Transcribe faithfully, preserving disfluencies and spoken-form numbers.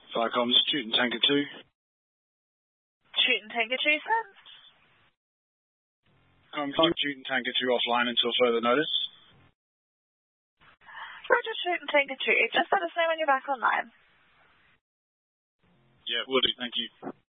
Firecomms, shooting Tanker two. Shooting Tanker two, sir. Um, can you shooting Tanker two offline until further notice? Roger, shooting Tanker two. Just let us know when you're back online. Yeah, will do. Thank you.